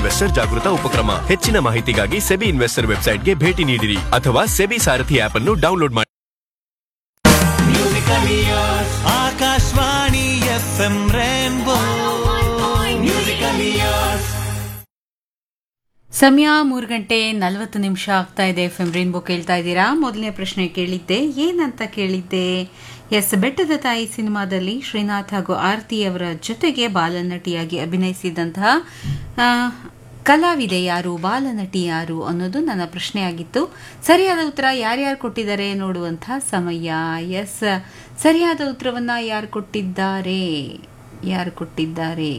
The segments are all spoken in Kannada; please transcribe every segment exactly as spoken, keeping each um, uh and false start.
ಇನ್ವೆಸ್ಟರ್ ಜಾಗೃತ ಉಪಕ್ರಮ. ಹೆಚ್ಚಿನ ಮಾಹಿತಿಗಾಗಿ ಸೆಬಿ ಇನ್ವೆಸ್ಟರ್ ವೆಬ್ಸೈಟ್ಗೆ ಭೇಟಿ ನೀಡಿರಿ ಅಥವಾ ಸೆಬಿ ಸಾರಥಿ ಆಪ್ ಅನ್ನು ಡೌನ್ಲೋಡ್ ಮಾಡಿ. Akashvani F M rainbow musical years. ಸಮಯ ಮೂರು ಗಂಟೆ ನಲವತ್ತು ನಿಮಿಷ ಆಗ್ತಾ ಇದೆ. ಎಫ್ ಎಂ ರೇನ್ಬೋ ಕೇಳ್ತಾ ಇದ್ದೀರಾ. ಮೊದಲನೇ ಪ್ರಶ್ನೆ ಕೇಳಿದ್ದೆ, ಏನಂತ ಕೇಳಿದ್ದೆ? ಎಸ್, ಬೆಟ್ಟದ ತಾಯಿ ಸಿನಿಮಾದಲ್ಲಿ ಶ್ರೀನಾಥ್ ಹಾಗೂ ಆರತಿ ಅವರ ಜೊತೆಗೆ ಬಾಲನಟಿಯಾಗಿ ಅಭಿನಯಿಸಿದಂತಹ ಕಲಾವಿದೆ ಯಾರು, ಬಾಲನಟಿ ಯಾರು ಅನ್ನೋದು ನನ್ನ ಪ್ರಶ್ನೆಯಾಗಿತ್ತು. ಸರಿಯಾದ ಉತ್ತರ ಯಾರ್ಯಾರು ಕೊಟ್ಟಿದ್ದಾರೆ ನೋಡುವಂತಹ ಸಮಯ. ಎಸ್, ಸರಿಯಾದ ಉತ್ತರವನ್ನ ಯಾರು ಕೊಟ್ಟಿದ್ದಾರೆ ಯಾರು ಕೊಟ್ಟಿದ್ದಾರೆ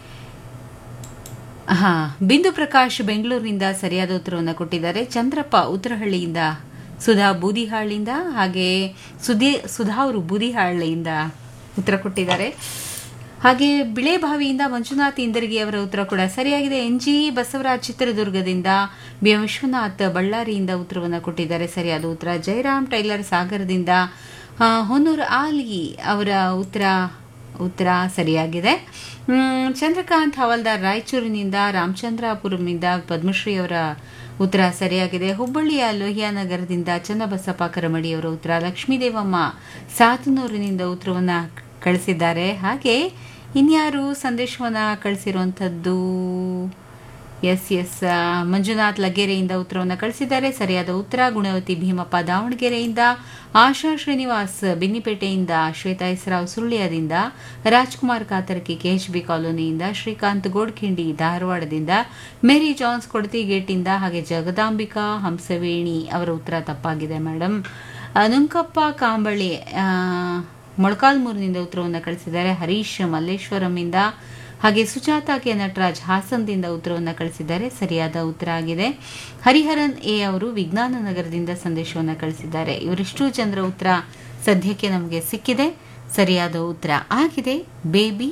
ಹಾ ಬಿಂದು ಪ್ರಕಾಶ್ ಬೆಂಗಳೂರಿನಿಂದ ಸರಿಯಾದ ಉತ್ತರವನ್ನು ಕೊಟ್ಟಿದ್ದಾರೆ. ಚಂದ್ರಪ್ಪ ಉತ್ತರಹಳ್ಳಿಯಿಂದ, ಸುಧಾ ಬೂದಿಹಾಳಿಂದ, ಹಾಗೆ ಸುಧಿ ಸುಧಾ ಅವರು ಬೂದಿಹಾಳಿಯಿಂದ ಉತ್ತರ ಕೊಟ್ಟಿದ್ದಾರೆ. ಹಾಗೆ ಬಿಳೆಬಾವಿಯಿಂದ ಮಂಜುನಾಥ್ ಇಂದರ್ಗಿ ಅವರ ಉತ್ತರ ಕೂಡ ಸರಿಯಾಗಿದೆ. ಎನ್ ಜಿ ಬಸವರಾಜ್ ಚಿತ್ರದುರ್ಗದಿಂದ, ಬಿ ಎಂ ವಿಶ್ವನಾಥ್ ಬಳ್ಳಾರಿಯಿಂದ ಉತ್ತರವನ್ನು ಕೊಟ್ಟಿದ್ದಾರೆ. ಸರಿಯಾದ ಉತ್ತರ. ಜಯರಾಮ್ ಟೈಲರ್ ಸಾಗರದಿಂದ, ಹೊನ್ನೂರು ಆಲಿ ಅವರ ಉತ್ತರ ಉತ್ತರ ಸರಿಯಾಗಿದೆ. ಚಂದ್ರಕಾಂತ್ ಹವಾಲ್ದಾರ್ ರಾಯಚೂರಿನಿಂದ, ರಾಮಚಂದ್ರಾಪುರಮಿಂದ ಪದ್ಮಶ್ರೀ ಅವರ ಉತ್ತರ ಸರಿಯಾಗಿದೆ. ಹುಬ್ಬಳ್ಳಿಯ ಲೋಹಿಯಾನಗರದಿಂದ ಚನ್ನಬಸಪ್ಪ ಕರಮಡಿ ಅವರ ಉತ್ತರ. ಲಕ್ಷ್ಮೀದೇವಮ್ಮ ಸಾತನೂರಿನಿಂದ ಉತ್ತರವನ್ನು ಕಳಿಸಿದ್ದಾರೆ. ಹಾಗೆ ಇನ್ಯಾರು ಸಂದೇಶವನ್ನ ಕಳಿಸಿರುವಂಥದ್ದು? ಎಸ್ ಎಸ್ ಮಂಜುನಾಥ್ ಲಗೇರೆಯಿಂದ ಉತ್ತರವನ್ನು ಕಳಿಸಿದ್ದಾರೆ. ಸರಿಯಾದ ಉತ್ತರ. ಗುಣವತಿ ಭೀಮಪ್ಪ ದಾವಣಗೆರೆಯಿಂದ, ಆಶಾ ಶ್ರೀನಿವಾಸ್ ಬಿನ್ನಿಪೇಟೆಯಿಂದ, ಶ್ವೇತಾ ಇಸ್ರಾವ್ ಸುಳ್ಯದಿಂದ, ರಾಜ್ಕುಮಾರ್ ಕಾತರಕಿ ಕೆಎಚ್ಬಿ ಕಾಲೋನಿಯಿಂದ, ಶ್ರೀಕಾಂತ್ ಗೋಡ್ಖಿಂಡಿ ಧಾರವಾಡದಿಂದ, ಮೇರಿ ಜಾನ್ಸ್ ಕೊಡತಿಗೇಟಿಂದ, ಹಾಗೆ ಜಗದಾಂಬಿಕಾ ಹಂಸವೇಣಿ ಅವರ ಉತ್ತರ ತಪ್ಪಾಗಿದೆ ಮೇಡಮ್. ನುಂಕಪ್ಪ ಕಾಂಬಳಿ ಮೊಳಕಾಲ್ಮೂರಿನಿಂದ ಉತ್ತರವನ್ನು ಕಳಿಸಿದ್ದಾರೆ. ಹರೀಶ್ ಮಲ್ಲೇಶ್ವರಂಯಿಂದ, ಹಾಗೆ ಸುಜಾತ ಕೆ ನಟರಾಜ್ ಹಾಸನದಿಂದ ಉತ್ತರವನ್ನು ಕಳಿಸಿದ್ದಾರೆ. ಸರಿಯಾದ ಉತ್ತರ ಆಗಿದೆ. ಹರಿಹರನ್ ಎ ಅವರು ವಿಜ್ಞಾನ ನಗರದಿಂದ ಸಂದೇಶವನ್ನು ಕಳಿಸಿದ್ದಾರೆ. ಇವರಿಷ್ಟು ಜನರ ಉತ್ತರ ಸದ್ಯಕ್ಕೆ ನಮಗೆ ಸಿಕ್ಕಿದೆ. ಸರಿಯಾದ ಉತ್ತರ ಆಗಿದೆ ಬೇಬಿ.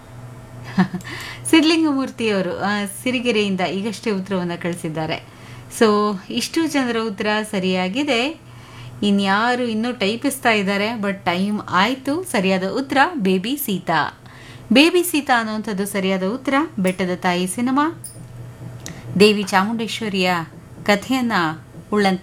ಸಿದ್ಲಿಂಗಮೂರ್ತಿಯವರು ಸಿರಿಗೆರೆಯಿಂದ ಈಗಷ್ಟೇ ಉತ್ತರವನ್ನು ಕಳಿಸಿದ್ದಾರೆ. ಸೊ ಇಷ್ಟು ಜನರ ಉತ್ತರ ಸರಿಯಾಗಿದೆ. ಇನ್ಯಾರು ಇನ್ನೂ ಟೈಪಿಸ್ತಾ ಇದ್ದಾರೆ, ಬಟ್ ಟೈಮ್ ಆಯಿತು. ಸರಿಯಾದ ಉತ್ತರ ಬೇಬಿ ಸೀತಾ. ಬೇಬಿ ಸೀತಾ ಅನ್ನುವಂಥದ್ದು ಸರಿಯಾದ ಉತ್ತರ. ಬೆಟ್ಟದ ತಾಯಿ ಸಿನಿಮಾ ದೇವಿ ಚಾಮುಂಡೇಶ್ವರಿಯ ಕಥೆಯನ್ನ ಉಳ್ಳಂತೆ